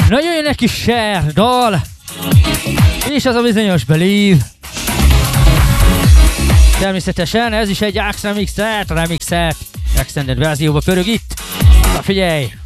Na jöjjön egy kis share dal, és az a bizonyos Believe. Természetesen ez is egy Axe remixet, extended verzióba pörög itt. Na figyelj!